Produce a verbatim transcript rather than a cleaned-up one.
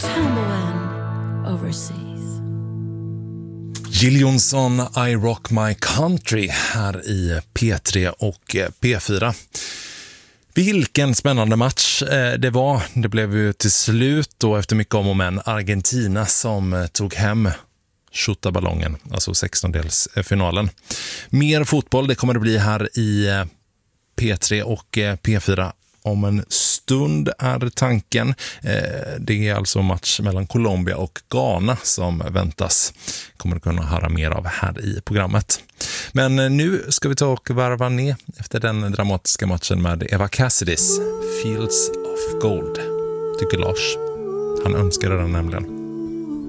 tumbling overseas. Jill Johnson, I Rock My Country här i P tre och P fyra. Vilken spännande match det var. Det blev ju till slut då efter mycket om och men Argentina som tog hem skjutarballongen, alltså sextondelsfinalen. Mer fotboll, det kommer det bli här i P tre och P fyra om en stund är tanken. Det är alltså match mellan Colombia och Ghana som väntas. Kommer du kunna höra mer av här i programmet. Men nu ska vi ta och varva ner efter den dramatiska matchen med Eva Cassidys Fields of Gold. Tycker Lars. Han önskade den nämligen.